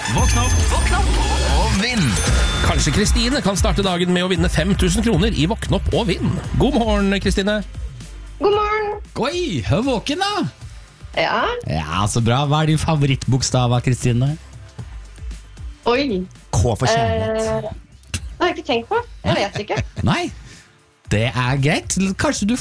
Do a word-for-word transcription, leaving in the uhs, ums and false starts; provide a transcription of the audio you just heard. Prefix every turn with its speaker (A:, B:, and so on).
A: Våkn opp, våkn opp og vinn.
B: Kanskje Kristine kan starte dagen med å vinne fem tusen kroner i Våkn opp og vinn. God morgen, Kristine.
C: God morgen.
D: Oi, hør våken da.
C: Ja.
D: Ja, så bra. Hva er din favorittbokstav, Kristine?
C: Oi.
E: K for kjærlighet.
C: Eh, det har jeg ikke tenkt på. Jeg vet ikke.
D: Nei, det er greit. Kanskje du